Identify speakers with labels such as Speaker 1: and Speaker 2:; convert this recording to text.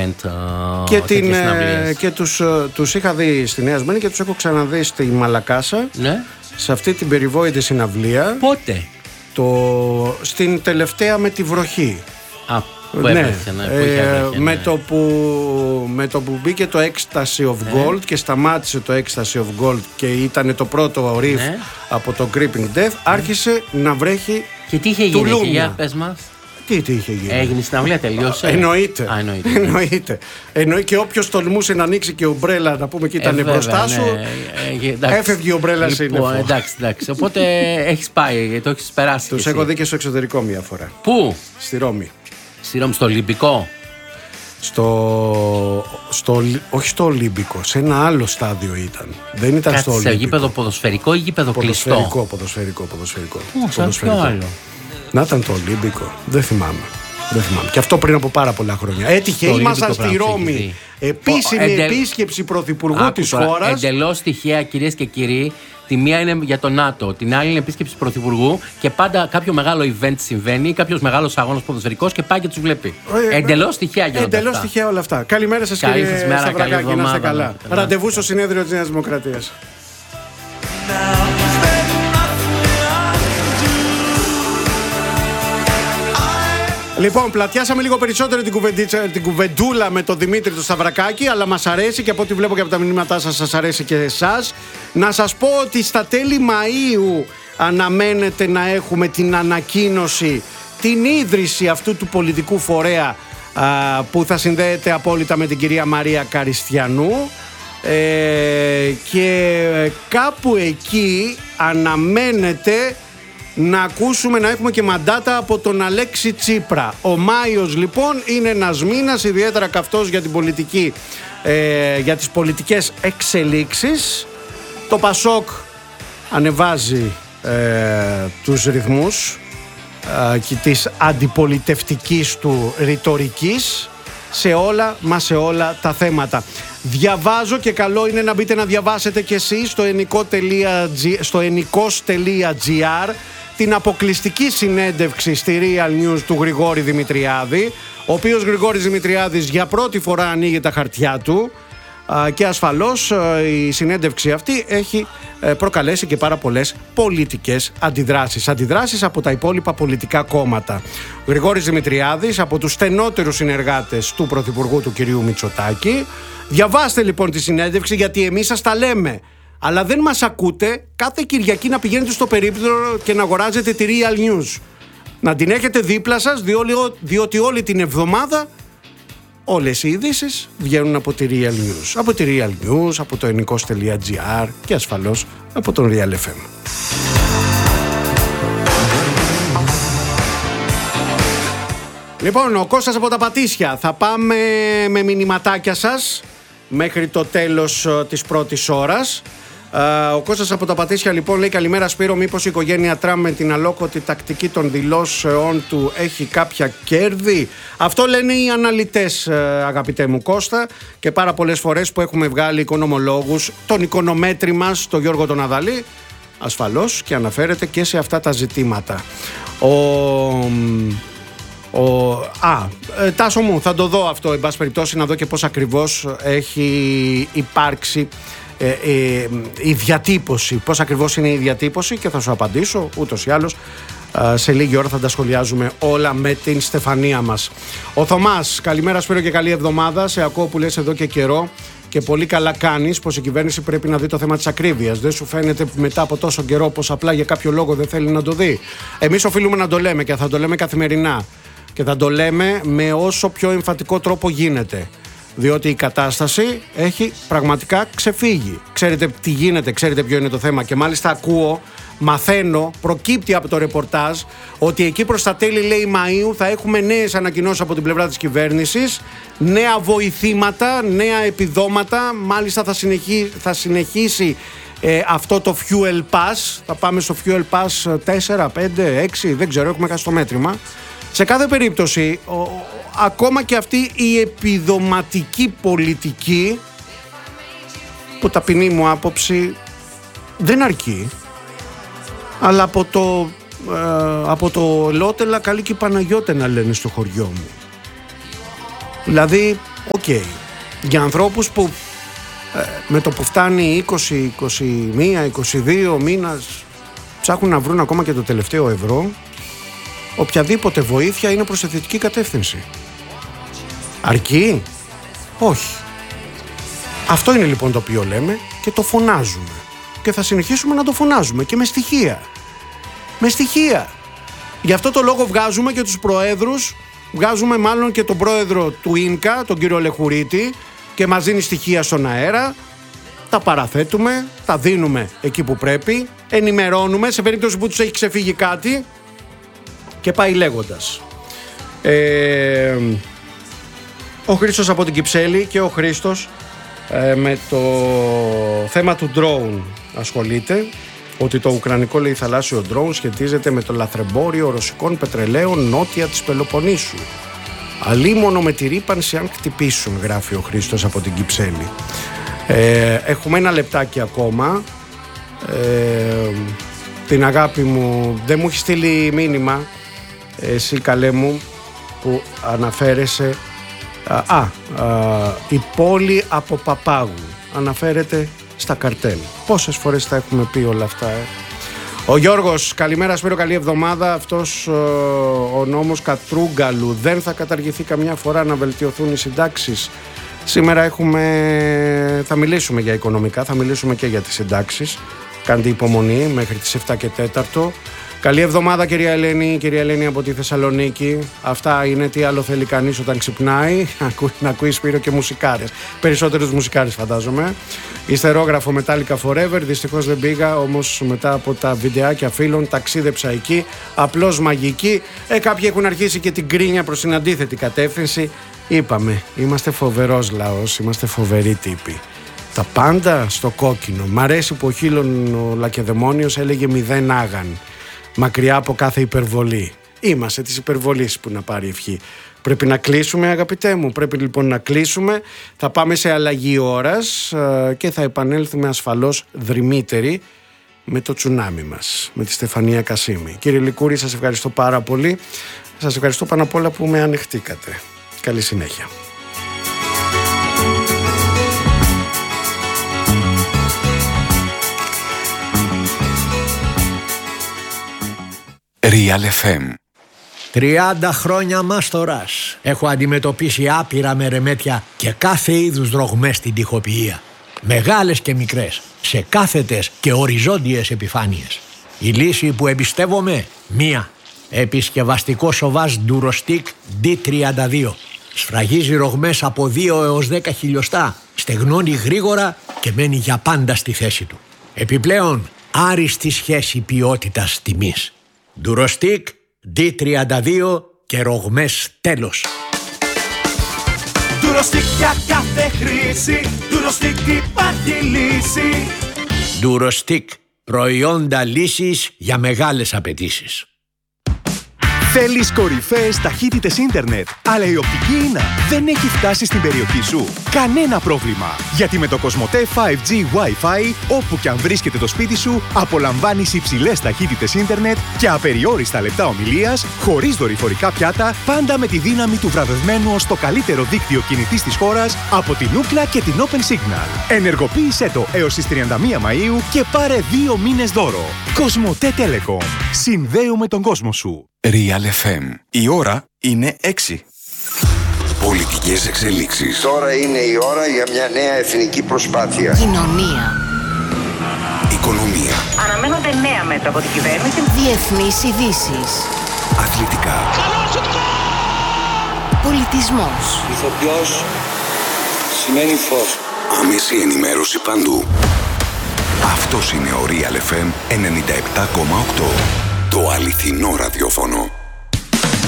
Speaker 1: event
Speaker 2: και τους είχα δει στη Νέα Σμύρνη και τους έχω ξαναδεί στη Μαλακάσα.
Speaker 1: Ναι.
Speaker 2: Σε αυτή την περιβόητη συναυλία.
Speaker 1: Πότε?
Speaker 2: Στην τελευταία με τη βροχή.
Speaker 1: Που έβρεχε,
Speaker 2: με το που μπήκε το Ecstasy of Gold και σταμάτησε το Ecstasy of Gold και ήταν το πρώτο riff από το Creeping Death, άρχισε να βρέχει.
Speaker 1: Και τι είχε γίνει, για πες μας.
Speaker 2: Τι είχε γίνει.
Speaker 1: Έγινε συναυλία, τελείωσε.
Speaker 2: Εννοείται. Εννοείται. Και όποιος τολμούσε να ανοίξει και ομπρέλα, να πούμε και ήταν μπροστά σου, έφευγε η ομπρέλα σύννεφο.
Speaker 1: Εντάξει. Οπότε έχεις πάει, το έχεις περάσει.
Speaker 2: Τους έχω δει και στο εξωτερικό μία φορά.
Speaker 1: Πού?
Speaker 2: Στη Ρώμη.
Speaker 1: Στη Ρώμη, στο Ολυμπικό.
Speaker 2: Όχι στο Ολύμπικο, σε ένα άλλο στάδιο ήταν. Δεν ήταν στο Ολύμπικο.
Speaker 1: Σε γήπεδο ποδοσφαιρικό ή γήπεδο κλειστό?
Speaker 2: Ποδοσφαιρικό.
Speaker 1: Ποιο άλλο?
Speaker 2: Να ήταν το Ολύμπικο, δεν θυμάμαι. Και αυτό πριν από πάρα πολλά χρόνια. Έτυχε, ήμασταν στη Ρώμη. Επίσημη επίσκεψη πρωθυπουργού της χώρας.
Speaker 1: Εντελώς τυχαία, κυρίες και κύριοι. Τη μία είναι για το ΝΑΤΟ, την άλλη είναι επίσκεψη πρωθυπουργού και πάντα κάποιο μεγάλο event συμβαίνει, κάποιος μεγάλος αγώνας ποδοσφαιρικός και πάει και τους βλέπει. Εντελώς τυχαία γίνονται.
Speaker 2: Εντελώς τυχαία όλα αυτά. Καλημέρα σας, κύριε Σταυρακάκη, να είστε καλά. Ραντεβού στο συνέδριο της Νέας Δημοκρατίας. Λοιπόν, πλατιάσαμε λίγο περισσότερο την κουβεντούλα με τον Δημήτρη του Σταυρακάκη, αλλά μας αρέσει και από ό,τι βλέπω και από τα μηνύματά σας αρέσει και εσάς. Να σας πω ότι στα τέλη Μαΐου αναμένεται να έχουμε την ανακοίνωση, την ίδρυση αυτού του πολιτικού φορέα που θα συνδέεται απόλυτα με την κυρία Μαρία Καριστιανού και κάπου εκεί αναμένεται να ακούσουμε, να έχουμε και μαντάτα από τον Αλέξη Τσίπρα. Ο Μάιος λοιπόν είναι ένας μήνας ιδιαίτερα καυτός για την πολιτική, για τις πολιτικές εξελίξεις. Το Πασόκ ανεβάζει τους ρυθμούς και της αντιπολιτευτικής του ρητορικής σε όλα τα θέματα. Διαβάζω και καλό είναι να μπείτε να διαβάσετε κι εσείς στο ενικός.gr την αποκλειστική συνέντευξη στη Real News του Γρηγόρη Δημητριάδη, ο οποίος Γρηγόρης Δημητριάδης για πρώτη φορά ανοίγει τα χαρτιά του και ασφαλώς η συνέντευξη αυτή έχει προκαλέσει και πάρα πολλές πολιτικές αντιδράσεις από τα υπόλοιπα πολιτικά κόμματα. Ο Γρηγόρης Δημητριάδης από τους στενότερους συνεργάτες του Πρωθυπουργού του κυρίου Μητσοτάκη. Διαβάστε λοιπόν τη συνέντευξη, γιατί εμείς σας τα λέμε, αλλά δεν μας ακούτε. Κάθε Κυριακή να πηγαίνετε στο περίπτερο και να αγοράζετε τη Real News. Να την έχετε δίπλα σας, διότι όλη την εβδομάδα όλες οι ειδήσεις βγαίνουν από τη Real News. Από τη Real News, από το ενικός.gr και ασφαλώς από τον Real FM. Λοιπόν, ο Κώστας από τα Πατήσια. Θα πάμε με μηνυματάκια σας μέχρι το τέλος της πρώτης ώρας. Ο Κώστας από τα Πατήσια λοιπόν λέει: καλημέρα Σπύρο, μήπως η οικογένεια Τραμπ με την αλόκοτη τακτική των δηλώσεών του έχει κάποια κέρδη? Αυτό λένε οι αναλυτές, αγαπητέ μου Κώστα, και πάρα πολλές φορές που έχουμε βγάλει οικονομολόγους, τον οικονομέτρη μας, τον Γιώργο τον Αδαλή, ασφαλώς και αναφέρεται και σε αυτά τα ζητήματα. Τάσο μου, θα το δω αυτό εν πάση περιπτώσει, να δω και πώς ακριβώς έχει υπάρξει η διατύπωση, πώς ακριβώς είναι η διατύπωση, και θα σου απαντήσω ούτως ή άλλως. Σε λίγη ώρα θα τα σχολιάζουμε όλα με την Στεφανία μας. Ο Θωμάς, καλημέρα Σπύρο και καλή εβδομάδα. Σε ακούω που λες εδώ και καιρό και πολύ καλά κάνεις πως η κυβέρνηση πρέπει να δει το θέμα της ακρίβειας. Δεν σου φαίνεται μετά από τόσο καιρό πως απλά για κάποιο λόγο δεν θέλει να το δει? Εμείς οφείλουμε να το λέμε και θα το λέμε καθημερινά και θα το λέμε με όσο πιο εμφατικό τρόπο γίνεται, διότι η κατάσταση έχει πραγματικά ξεφύγει. Ξέρετε τι γίνεται, ξέρετε ποιο είναι το θέμα, και μάλιστα ακούω, μαθαίνω, προκύπτει από το ρεπορτάζ ότι εκεί προς τα τέλη, λέει, Μαΐου θα έχουμε νέες ανακοινώσεις από την πλευρά της κυβέρνησης, νέα βοηθήματα, νέα επιδόματα. Μάλιστα θα συνεχίσει αυτό το Fuel Pass, θα πάμε στο Fuel Pass 4, 5, 6, δεν ξέρω, έχουμε χάσει το μέτρημα. Σε κάθε περίπτωση, ακόμα και αυτή η επιδοματική πολιτική, που ταπεινή μου άποψη δεν αρκεί, αλλά από το Λότελα καλή και η Παναγιώτενα λένε στο χωριό μου. Δηλαδή Οκ. Για ανθρώπους που με το που φτάνει 20, 21, 22 μήνας ψάχνουν να βρουν ακόμα και το τελευταίο ευρώ, οποιαδήποτε βοήθεια είναι προς θετική κατεύθυνση. Αρκεί? Όχι. Αυτό είναι λοιπόν το οποίο λέμε και το φωνάζουμε. Και θα συνεχίσουμε να το φωνάζουμε και με στοιχεία. Με στοιχεία. Γι' αυτό το λόγο βγάζουμε και τους προέδρους, βγάζουμε μάλλον και τον πρόεδρο του ΙΝΚΑ, τον κύριο Λεχουρίτη, και μας δίνει στοιχεία στον αέρα, τα παραθέτουμε, τα δίνουμε εκεί που πρέπει, ενημερώνουμε σε περίπτωση που τους έχει ξεφύγει κάτι και πάει λέγοντας. Ο Χρήστος από την Κυψέλη και ο Χρήστος με το θέμα του drone ασχολείται, ότι το ουκρανικό, λέει, θαλάσσιο drone σχετίζεται με το λαθρεμπόριο ρωσικών πετρελαίων νότια της Πελοποννήσου. Αλίμονο με τη ρύπανση αν χτυπήσουν, γράφει ο Χρήστος από την Κυψέλη. Έχουμε ένα λεπτάκι ακόμα. Την αγάπη μου δεν μου έχει στείλει μήνυμα, εσύ καλέ μου, που αναφέρεσαι. Η πόλη από Παπάγου αναφέρεται στα καρτέλ. Πόσες φορές τα έχουμε πει όλα αυτά, Ο Γιώργος, καλημέρα Σπύρο, καλή εβδομάδα. Αυτός ο νόμος Κατρούγκαλου δεν θα καταργηθεί καμιά φορά να βελτιωθούν οι συντάξεις? Σήμερα θα μιλήσουμε για οικονομικά, θα μιλήσουμε και για τις συντάξεις. Κάντε υπομονή μέχρι τις 7 και 4. Καλή εβδομάδα κυρία Ελένη από τη Θεσσαλονίκη. Αυτά είναι, τι άλλο θέλει κανείς όταν ξυπνάει, να ακούει Σπύρο και μουσικάρες. Περισσότερους μουσικάρες φαντάζομαι. Ιστερόγραφο Metallica Forever, δυστυχώς δεν πήγα, όμως μετά από τα βιντεάκια φίλων ταξίδεψα εκεί, απλώς μαγική. Κάποιοι έχουν αρχίσει και την κρίνια προς την αντίθετη κατεύθυνση. Είπαμε, είμαστε φοβερός λαός, είμαστε φοβεροί τύποι. Τα πάντα στο κόκκινο. Μ' αρέσει που ο Χίλων ο Λακεδαιμόνιος έλεγε 0 άγαν. Μακριά από κάθε υπερβολή. Είμαστε της υπερβολής που να πάρει ευχή. Πρέπει να κλείσουμε, αγαπητέ μου. Πρέπει λοιπόν να κλείσουμε. Θα πάμε σε αλλαγή ώρας και θα επανέλθουμε ασφαλώς δρυμύτεροι με το τσουνάμι μας, με τη Στεφανία Κασίμη. Κύριε Λικούρη, σας ευχαριστώ πάρα πολύ. Σας ευχαριστώ πάνω απ' όλα που με ανεχτήκατε. Καλή συνέχεια.
Speaker 3: Real FM.
Speaker 4: 30 χρόνια μάστορας. Έχω αντιμετωπίσει άπειρα μερεμέτια και κάθε είδους δρογμές στην τοιχοποιία. Μεγάλες και μικρές, σε κάθετες και οριζόντιες επιφάνειες. Η λύση που εμπιστεύομαι, μία. Επισκευαστικό σοβάζ Durostic D32. Σφραγίζει ρογμές από 2 έως 10 χιλιοστά, στεγνώνει γρήγορα και μένει για πάντα στη θέση του. Επιπλέον, άριστη σχέση ποιότητας τιμής. Durostic D32 και ρογμές τέλος.
Speaker 5: Durostic για κάθε χρήση, Durostic υπάρχει λύση.
Speaker 4: Durostic, προϊόντα λύσης για μεγάλες απαιτήσεις.
Speaker 6: Θέλεις κορυφαίες ταχύτητες ίντερνετ, αλλά η οπτική ίνα δεν έχει φτάσει στην περιοχή σου? Κανένα πρόβλημα, γιατί με το Cosmote 5G Wi-Fi, όπου και αν βρίσκεται το σπίτι σου, απολαμβάνεις υψηλές ταχύτητες ίντερνετ και απεριόριστα λεπτά ομιλίας, χωρίς δορυφορικά πιάτα, πάντα με τη δύναμη του βραβευμένου ως το καλύτερο δίκτυο κινητής της χώρας από την Ookla και την Open Signal. Ενεργοποίησέ το έως τις 31 Μαΐου και πάρε 2 μήνες δώρο. Cosmote Telecom. Συνδέουμε τον κόσμο σου.
Speaker 3: Real FM. Η ώρα είναι 6. Πολιτικές εξελίξεις.
Speaker 7: Τώρα είναι η ώρα για μια νέα εθνική προσπάθεια.
Speaker 8: Κοινωνία.
Speaker 3: Οικονομία.
Speaker 9: Αναμένονται νέα μέτρα από την κυβέρνηση.
Speaker 8: Διεθνείς ειδήσεις.
Speaker 3: Αθλητικά.
Speaker 8: Πολιτισμός.
Speaker 7: Ηθοποιός σημαίνει φως.
Speaker 3: Άμεση ενημέρωση παντού. Αυτός είναι ο Real FM 97,8. Το αληθινό ραδιόφωνο.